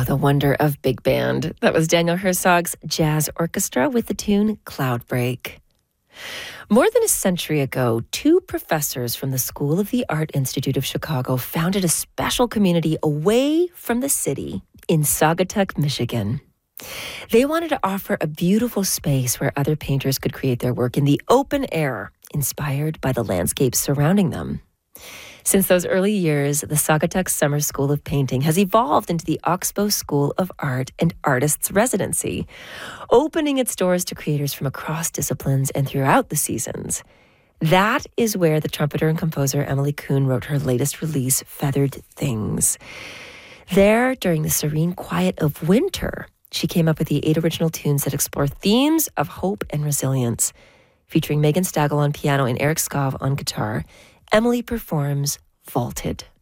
the wonder of big band. That was Daniel Herzog's Jazz Orchestra with the tune Cloudbreak. More than a century ago, two professors from the School of the Art Institute of Chicago founded a special community away from the city in Saugatuck, Michigan. They wanted to offer a beautiful space where other painters could create their work in the open air, inspired by the landscapes surrounding them. Since those early years, the Saugatuck Summer School of Painting has evolved into the Oxbow School of Art and Artists Residency, opening its doors to creators from across disciplines and throughout the seasons. That is where the trumpeter and composer Emily Kuhn wrote her latest release, Feathered Things. There, during the serene quiet of winter, she came up with the 8 original tunes that explore themes of hope and resilience. Featuring Megan Stagel on piano and Eric Skov on guitar, Emily performs Vaulted.